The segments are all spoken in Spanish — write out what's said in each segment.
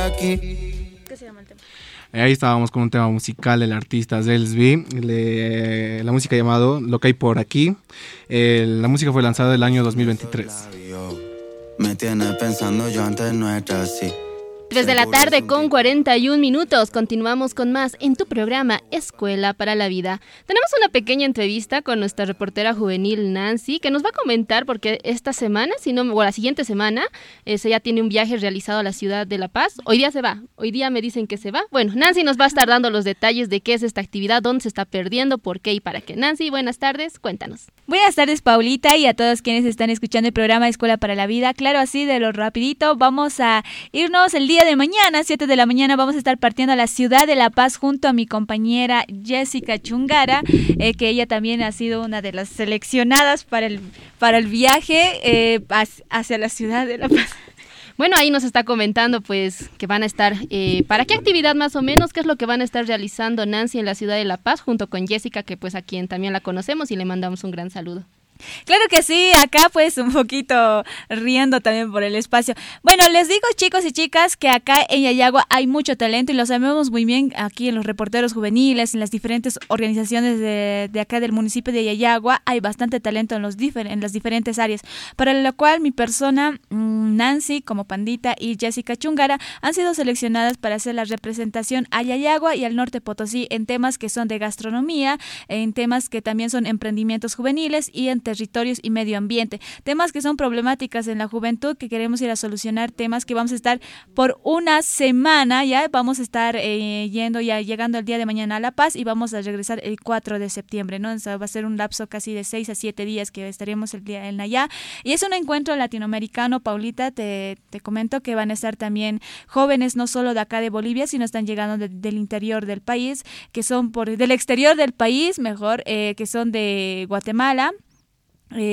¿Qué se llama el tema? Ahí estábamos con un tema musical del artista Zelsby, la música llamado Lo que hay por aquí. La música fue lanzada el año 2023. Me tiene pensando, yo antes no era así. 3 de la tarde con 41 minutos. Continuamos con más en tu programa Escuela para la Vida. Tenemos una pequeña entrevista con nuestra reportera juvenil Nancy, que nos va a comentar porque esta semana, o la siguiente semana, ella tiene un viaje realizado a la ciudad de La Paz. Hoy día se va. Hoy día me dicen que se va. Bueno, Nancy nos va a estar dando los detalles de qué es esta actividad, dónde se está perdiendo, por qué y para qué. Nancy, buenas tardes. Cuéntanos. Buenas tardes, Paulita, y a todos quienes están escuchando el programa Escuela para la Vida. Claro, así de lo rapidito, vamos a irnos el día de mañana, 7 de la mañana, vamos a estar partiendo a la ciudad de La Paz junto a mi compañera Jessica Chungara, que ella también ha sido una de las seleccionadas para el viaje hacia la ciudad de La Paz. Bueno, ahí nos está comentando pues que van a estar, ¿para qué actividad más o menos? ¿Qué es lo que van a estar realizando Nancy en la ciudad de La Paz junto con Jessica, que pues a quien también la conocemos y le mandamos un gran saludo? Claro que sí, acá pues un poquito riendo también por el espacio. Bueno, les digo, chicos y chicas, que acá en Yayagua hay mucho talento y lo sabemos muy bien aquí en los reporteros juveniles, en las diferentes organizaciones de acá del municipio de Yayagua, hay bastante talento en las diferentes áreas, para lo cual mi persona, Nancy como Pandita y Jessica Chungara, han sido seleccionadas para hacer la representación a Yayagua y al norte Potosí en temas que son de gastronomía, en temas que también son emprendimientos juveniles y en territorios y medio ambiente, temas que son problemáticas en la juventud que queremos ir a solucionar, temas que vamos a estar por una semana, ya vamos a estar llegando el día de mañana a La Paz y vamos a regresar el 4 de septiembre, ¿no? Entonces va a ser un lapso casi de 6 a 7 días que estaremos el día en allá, y es un encuentro latinoamericano, Paulita, te comento que van a estar también jóvenes no solo de acá de Bolivia, sino están llegando del interior del país, que son del exterior del país, mejor, que son de Guatemala,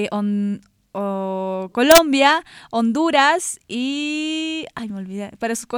Colombia, Honduras y... Ay, me olvidé, pero